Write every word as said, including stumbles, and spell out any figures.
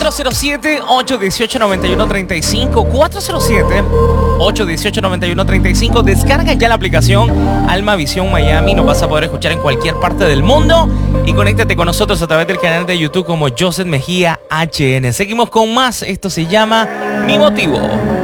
cuatro cero siete, ocho uno ocho, nueve uno tres cinco. cuatro cero siete, ocho uno ocho, nueve uno tres cinco. Descarga ya la aplicación Alma Visión Miami. Nos vas a poder escuchar en cualquier parte del mundo. Y conéctate con nosotros a través del canal de YouTube como Joseph Mejía H N. Seguimos con más. Esto se llama Mi Motivo.